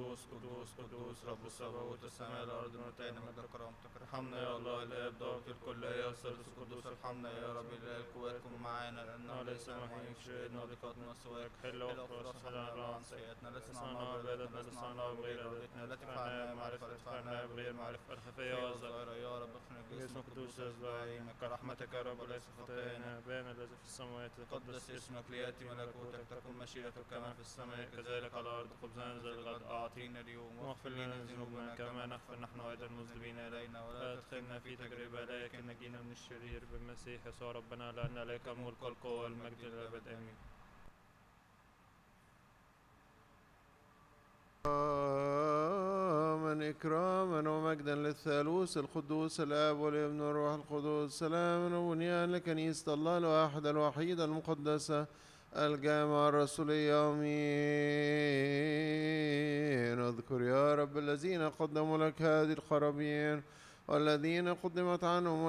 قدوس قدوس قدوس رب السماوات والسماء الأرض نورتين مجد كرامتك. ارحمنا يا الله الآب ضابط الكل يا الثالوث القدوس. ارحمنا يا رب إله القوات كن معانا لأنه ليس معين في شيئنا ضيقتنا سواك. حل وخلاص حلنا عن سيئاتنا لسنا عبادتنا لسنا بغير عبادتنا لا تدفعنا معرفة لا تدفعنا بغير معرفة الخفية والظاهرة يا رب اغفرنا باسمك قدوس أسبوعين كرحمتك يا رب ليس خطايانا. أبانا الذي في السماوات تقدس اسمك ليأتي ملكوتك تكن مشيئتك كما في السماء كذلك على الأرض. خبزنا ذا الغد أعطينا اليوم واغفر لنا ذنوبنا كما نغفر نحن أيضا المذنبين إلينا ولا تدخلنا في تجربة لكن نجينا من الشرير بالمسيح يسوع ربنا لأن عليك الملك والقوة والمجد للأبد آمين. من إكراما ومجدا للثالوث القدوس الآب والابن والروح القدس. سلام وبنيان لكنيسة الله الواحدة الوحيدة المقدسة الجامعة الرسولية. آمين. اذكر يا رب الذين قدموا لك هذه القرابين والذين قدمت عنهم